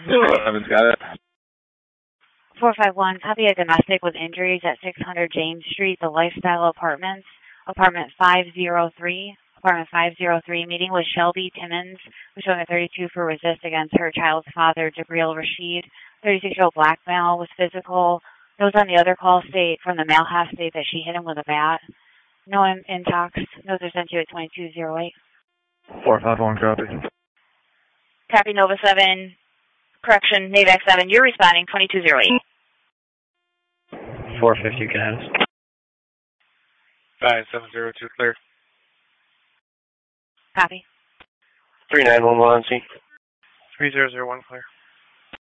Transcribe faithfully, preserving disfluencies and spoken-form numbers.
Eleven's got it. four five one, copy a domestic with injuries at six hundred James Street, the Lifestyle Apartments, apartment five oh three, apartment five oh three, meeting with Shelby Timmons, who's showing a thirty-two for resist against her child's father, Jabril Rashid. thirty-six-year-old black male was physical. Those on the other call state, from the male half state, that she hit him with a bat. No intox. Those are sent to you at twenty-two oh eight. four five one, copy. Copy Nova seven, correction, NAVAC seven, you're responding, twenty-two oh eight. four fifty, guys. five seven zero two, clear. Copy. three nine one one, see. three zero zero one, clear.